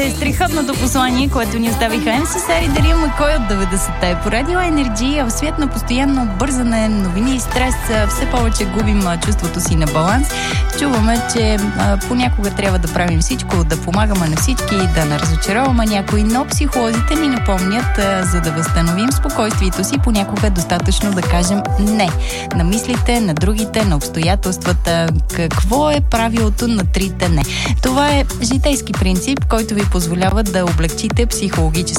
Страхотното послание, което ни оставиха МСС дали има кой от 90-те. По Радио Енерджи, в свет на постоянно бързане, новини и стрес, все повече губим чувството си на баланс. Чуваме, че понякога трябва да правим всичко, да помагаме на всички, да не разочароваме някой, но психолозите ни напомнят, за да възстановим спокойствието си, понякога е достатъчно да кажем не на мислите, на другите, на обстоятелствата. Какво е правилото на трите не? Това е житейски принцип, който ви позволява да облегчите психологически